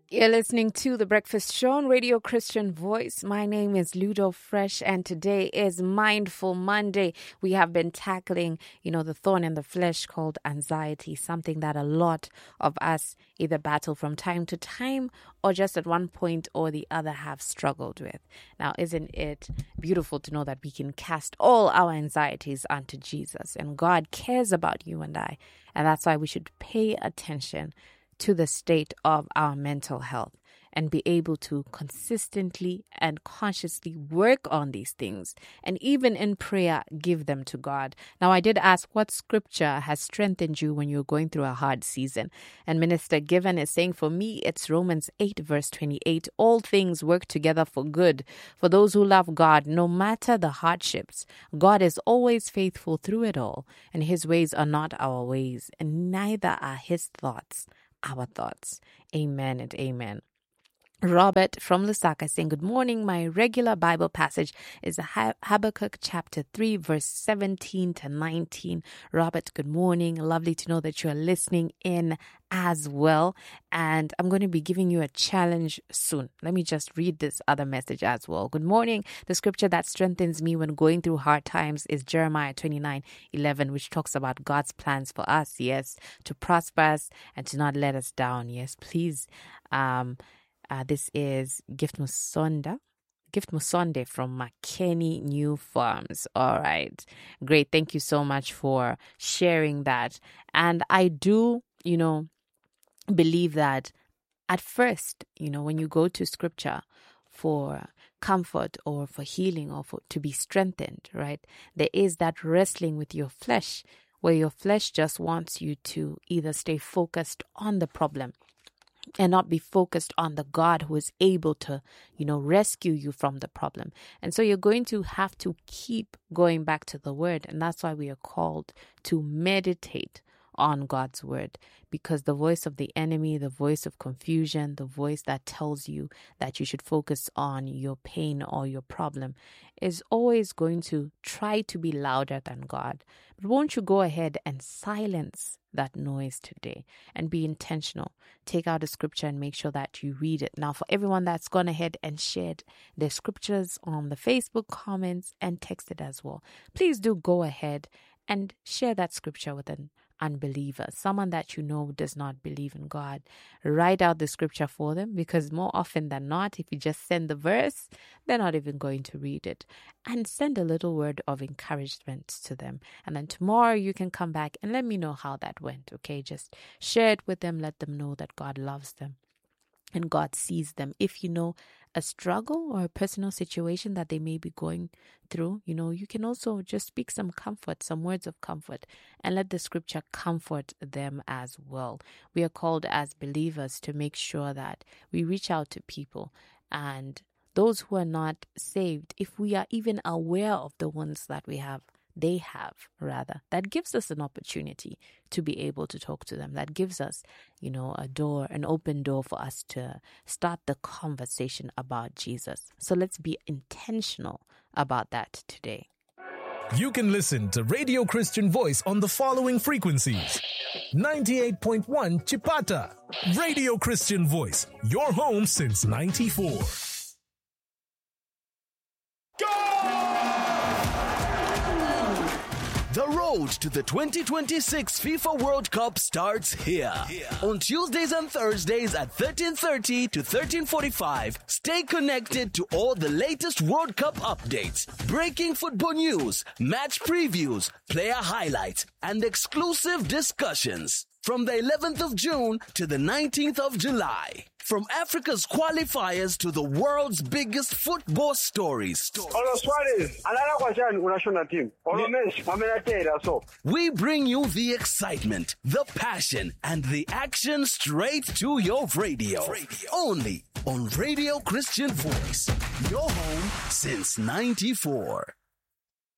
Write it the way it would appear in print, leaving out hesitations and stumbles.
You're listening to The Breakfast Show on Radio Christian Voice. My name is Ludo Fresh, and today is Mindful Monday. We have been tackling, the thorn in the flesh called anxiety, something that a lot of us either battle from time to time or just at one point or the other have struggled with. Now, isn't it beautiful to know that we can cast all our anxieties onto Jesus, and God cares about you and I, and that's why we should pay attention to the state of our mental health and be able to consistently and consciously work on these things, and even in prayer, give them to God. Now, I did ask what scripture has strengthened you when you're going through a hard season. And Minister Given is saying, for me, it's Romans 8, verse 28. All things work together for good for those who love God, no matter the hardships. God is always faithful through it all, and his ways are not our ways, and neither are his thoughts our thoughts. Amen and amen. Robert from Lusaka saying, good morning. My regular Bible passage is Habakkuk chapter 3, verse 17 to 19. Robert, good morning. Lovely to know that you're listening in as well. And I'm going to be giving you a challenge soon. Let me just read this other message as well. Good morning. The scripture that strengthens me when going through hard times is Jeremiah 29:11, which talks about God's plans for us, yes, to prosper us and to not let us down. Yes, please. This is Gift Musonde from Makeni New Farms. All right. Great. Thank you so much for sharing that. And I do, believe that at first, when you go to scripture for comfort or for healing or to be strengthened, right, there is that wrestling with your flesh where your flesh just wants you to either stay focused on the problem and not be focused on the God who is able to, rescue you from the problem. And so you're going to have to keep going back to the word. And that's why we are called to meditate on God's word, because the voice of the enemy, the voice of confusion, the voice that tells you that you should focus on your pain or your problem is always going to try to be louder than God. But won't you go ahead and silence that noise today and be intentional? Take out a scripture and make sure that you read it. Now, for everyone that's gone ahead and shared their scriptures on the Facebook comments and texted as well, please do go ahead and share that scripture with an unbeliever, someone that does not believe in God. Write out the scripture for them, because more often than not, if you just send the verse, they're not even going to read it. And send a little word of encouragement to them. And then tomorrow you can come back and let me know how that went. Okay, just share it with them. Let them know that God loves them and God sees them. If you know a struggle or a personal situation that they may be going through, you can also just speak some comfort, some words of comfort, and let the scripture comfort them as well. We are called as believers to make sure that we reach out to people, and those who are not saved, if we are even aware of the ones that that gives us an opportunity to be able to talk to them. That gives us, an open door for us to start the conversation about Jesus. So let's be intentional about that today. You can listen to Radio Christian Voice on the following frequencies: 98.1 Chipata, Radio Christian Voice, your home since 94. The road to the 2026 FIFA World Cup starts here. On Tuesdays and Thursdays at 13:30 to 13:45, stay connected to all the latest World Cup updates, breaking football news, match previews, player highlights, and exclusive discussions. From the 11th of June to the 19th of July. From Africa's qualifiers to the world's biggest football stories. We bring you the excitement, the passion, and the action straight to your radio. Only on Radio Christian Voice, your home since 94.